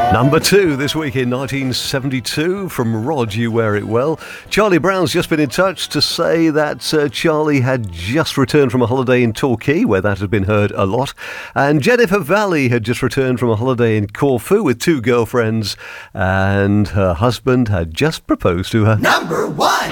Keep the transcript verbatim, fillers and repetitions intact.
Number two this week in nineteen seventy-two from Rod, You Wear It Well. Charlie Brown's just been in touch to say that uh, Charlie had just returned from a holiday in Torquay, where that had been heard a lot. And Jennifer Valley had just returned from a holiday in Corfu with two girlfriends, and her husband had just proposed to her. Number one!